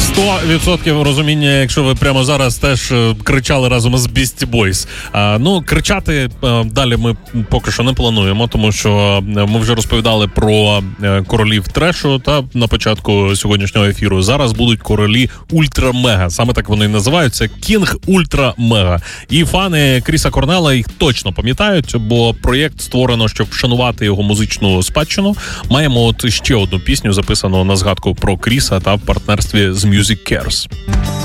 100% розуміння, якщо ви прямо зараз теж кричали разом з Beastie Boys. Кричати далі ми поки що не плануємо, тому що ми вже розповідали про королів трешу та на початку сьогоднішнього ефіру. Зараз будуть королі ультра-мега. Саме так вони і називаються. Кінг ультра-мега. І фани Кріса Корнелла їх точно пам'ятають, бо проєкт створено, щоб вшанувати його музичну спадщину. Маємо от ще одну пісню, записану на згадку про Кріса та в партнерстві з Music Cares.